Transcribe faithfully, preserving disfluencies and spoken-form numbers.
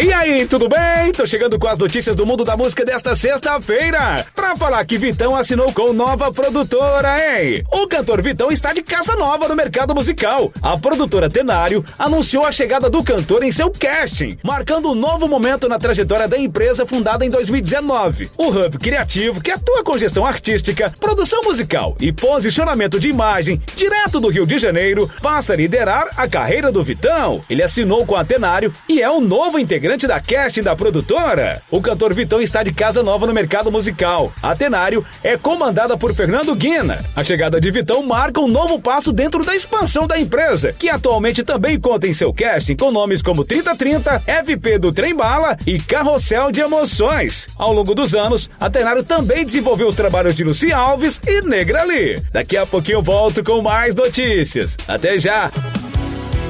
E aí, tudo bem? Tô chegando com as notícias do mundo da música desta sexta-feira pra falar que Vitão assinou com nova produtora, hein? O cantor Vitão está de casa nova no mercado musical. A produtora Tenário anunciou a chegada do cantor em seu casting, marcando um novo momento na trajetória da empresa fundada em dois mil e dezenove. O hub criativo, que atua com gestão artística, produção musical e posicionamento de imagem direto do Rio de Janeiro, passa a liderar a carreira do Vitão. Ele assinou com a Tenário e é o novo integrante da casting da produtora. O cantor Vitão está de casa nova no mercado musical. A Tenário é comandada por Fernando Guina. A chegada de Vitão marca um novo passo dentro da expansão da empresa, que atualmente também conta em seu casting com nomes como trinta trinta, F P do Trem Bala e Carrossel de Emoções. Ao longo dos anos, a Tenário também desenvolveu os trabalhos de Luci Alves e Negra Lee. Daqui a pouquinho eu volto com mais notícias. Até já!